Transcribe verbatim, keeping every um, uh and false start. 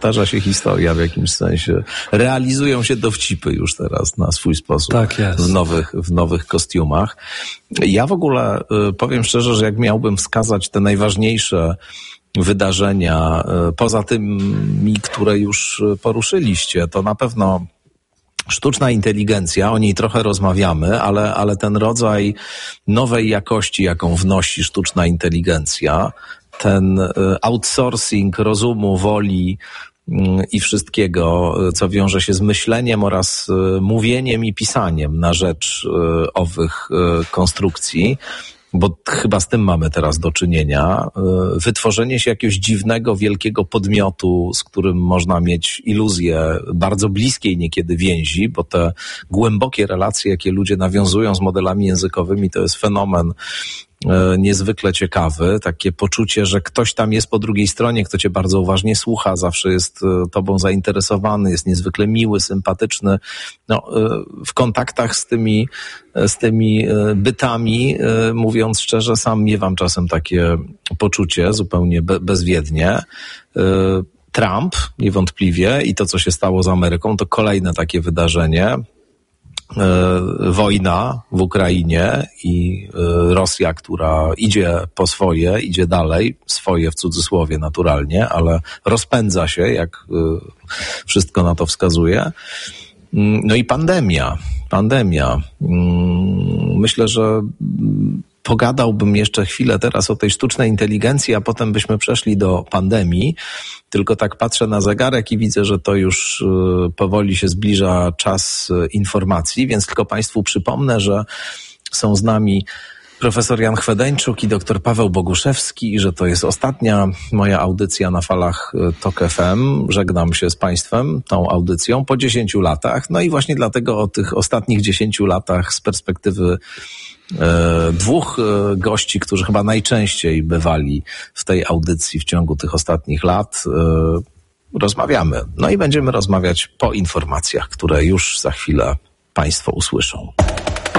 powtarza się historia w jakimś sensie. Realizują się dowcipy już teraz na swój sposób. Tak jest. W nowych, w nowych kostiumach. Ja w ogóle powiem szczerze, że jak miałbym wskazać te najważniejsze wydarzenia, poza tymi, które już poruszyliście, to na pewno sztuczna inteligencja, o niej trochę rozmawiamy, ale, ale ten rodzaj nowej jakości, jaką wnosi sztuczna inteligencja, ten outsourcing rozumu, woli i wszystkiego, co wiąże się z myśleniem oraz mówieniem i pisaniem na rzecz owych konstrukcji, bo chyba z tym mamy teraz do czynienia, wytworzenie się jakiegoś dziwnego, wielkiego podmiotu, z którym można mieć iluzję bardzo bliskiej niekiedy więzi, bo te głębokie relacje, jakie ludzie nawiązują z modelami językowymi, to jest fenomen niezwykle ciekawy, takie poczucie, że ktoś tam jest po drugiej stronie, kto cię bardzo uważnie słucha, zawsze jest tobą zainteresowany, jest niezwykle miły, sympatyczny. No, w kontaktach z tymi, z tymi bytami, mówiąc szczerze, sam miewam czasem takie poczucie, zupełnie be, bezwiednie. Trump, niewątpliwie, i to, co się stało z Ameryką, to kolejne takie wydarzenie. Wojna w Ukrainie i Rosja, która idzie po swoje, idzie dalej, swoje w cudzysłowie naturalnie, ale rozpędza się, jak wszystko na to wskazuje. No i pandemia, pandemia. Myślę, że pogadałbym jeszcze chwilę teraz o tej sztucznej inteligencji, a potem byśmy przeszli do pandemii. Tylko tak patrzę na zegarek i widzę, że to już powoli się zbliża czas informacji, więc tylko Państwu przypomnę, że są z nami profesor Jan Chwedeńczuk i doktor Paweł Boguszewski i że to jest ostatnia moja audycja na falach Tok F M. Żegnam się z Państwem tą audycją po dziesięciu latach. No i właśnie dlatego o tych ostatnich dziesięciu latach z perspektywy e, dwóch e, gości, którzy chyba najczęściej bywali w tej audycji w ciągu tych ostatnich lat, e, rozmawiamy. No i będziemy rozmawiać po informacjach, które już za chwilę Państwo usłyszą.